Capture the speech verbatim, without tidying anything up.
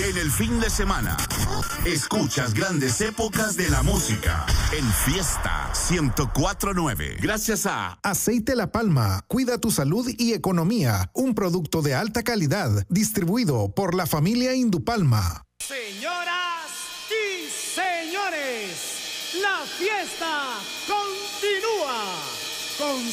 en el fin de semana. Escuchas grandes épocas de la música en Fiesta ciento cuatro punto nueve. Gracias a Aceite La Palma, cuida tu salud y economía. Un producto de alta calidad, distribuido por la familia Indupalma. Señoras y señores, la fiesta continúa con